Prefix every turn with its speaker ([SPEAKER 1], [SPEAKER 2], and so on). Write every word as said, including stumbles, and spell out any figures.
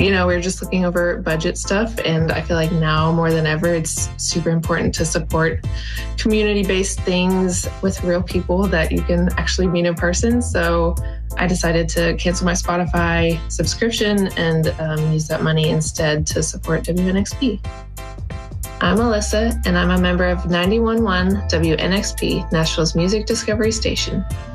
[SPEAKER 1] You know, we were just looking over budget stuff, and I feel like now more than ever, it's super important to support community-based things with real people that you can actually meet in person. So I decided to cancel my Spotify subscription and um, use that money instead to support W N X P. I'm Alyssa, and I'm a member of ninety-one point one W N X P, Nashville's music discovery station.